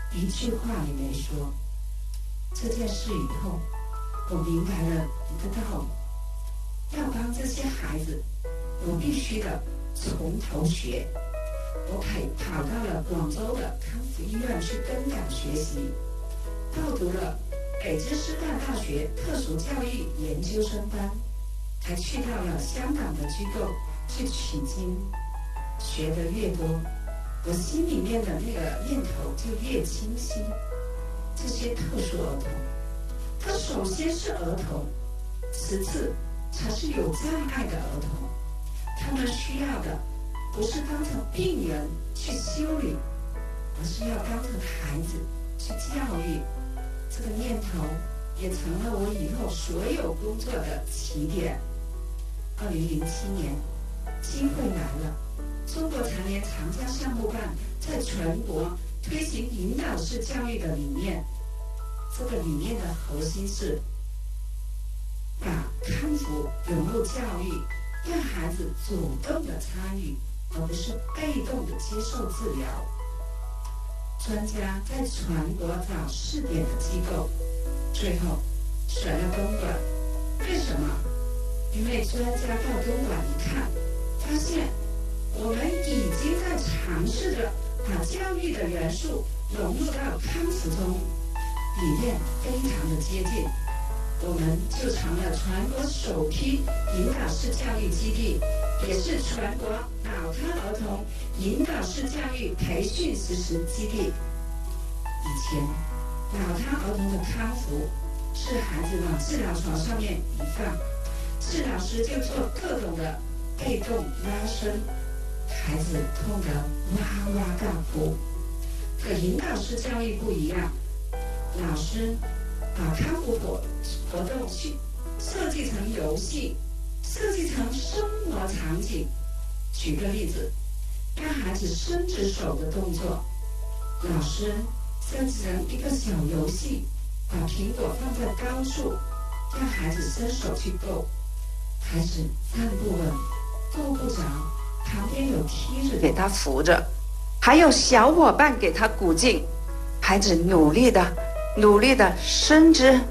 一句话也没说。这件事以后，我明白了一个道理：要帮这些孩子，我必须的从头学。我跑到了广州的康复医院去登岗学习，报读了北京师范大学特殊教育研究生班，还去到了香港的机构去取经。学得越多，我心里面的那个念头就越清晰。这些特殊儿童，他首先是儿童，其次才是有障碍的儿童。他们需要的不是当成病人去修理，而是要当成孩子去教育。这个念头也成了我以后所有工作的起点。2007年，机会来了，中国残联长江项目办在全国推行引导式教育的理念。这个理念的核心是把康复融入教育，让孩子主动的参与，而不是被动的接受治疗。专家在全国找试点的机构，最后选了东莞。为什么？因为专家到东莞一看，发现我们已经在尝试着把教育的元素融入到康复中，理念非常的接近，我们就成了全国首批引导式教育基地，也是全国脑瘫儿童引导式教育培训实施基地。以前，脑瘫儿童的康复是孩子往治疗床上面一放，治疗师就做各种的被动拉伸，孩子痛得哇哇大哭。可引导式教育不一样，老师把康复活动去设计成游戏，设计成生活场景。举个例子，让孩子伸直手的动作，老师设计成一个小游戏，把苹果放在高处，让孩子伸手去够。孩子站不稳，够不着，旁边有梯子给他扶着，还有小伙伴给他鼓劲。孩子努力的伸直，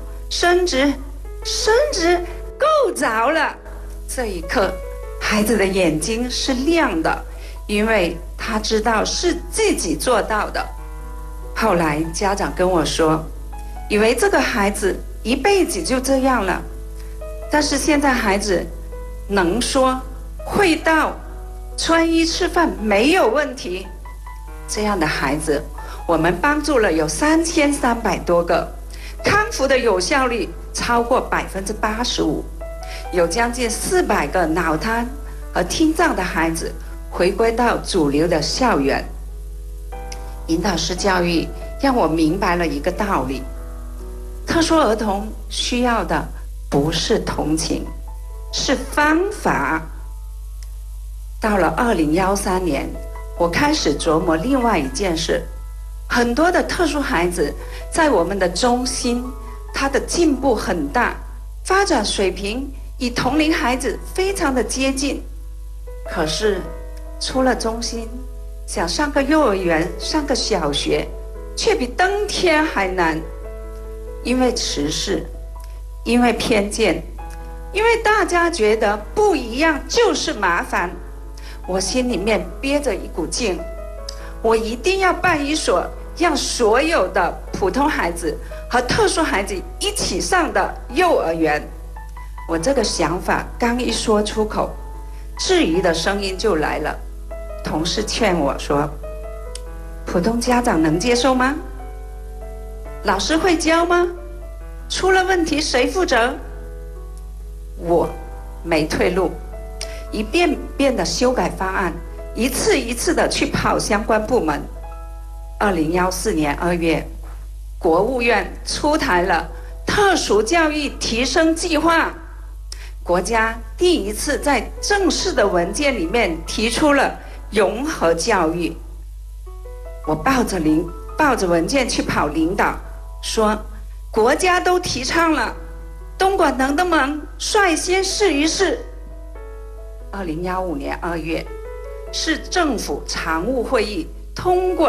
够着了。这一刻，孩子的眼睛是亮的，因为他知道是自己做到的。后来家长跟我说，以为这个孩子一辈子就这样了，但是现在孩子能说会道，穿衣吃饭没有问题。这样的孩子我们帮助了有3300多个，康复的有效率超过85%，有将近400个脑瘫和听障的孩子回归到主流的校园。引导式教育让我明白了一个道理：特殊儿童需要的不是同情，是方法。到了2013年，我开始琢磨另外一件事。很多的特殊孩子在我们的中心，他的进步很大，发展水平与同龄孩子非常的接近。可是出了中心，想上个幼儿园，上个小学，却比登天还难。因为歧视，因为偏见，因为大家觉得不一样就是麻烦，我心里面憋着一股劲，我一定要办一所让所有的普通孩子和特殊孩子一起上的幼儿园。我这个想法刚一说出口，质疑的声音就来了。同事劝我说，普通家长能接受吗？老师会教吗？出了问题谁负责？我没退路，一遍遍的修改方案，一次一次的去跑相关部门。2014年2月，国务院出台了特殊教育提升计划，国家第一次在正式的文件里面提出了融合教育。我抱着文件去跑领导，说国家都提倡了，东莞能不能率先试一试？2015年2月，市政府常务会议通过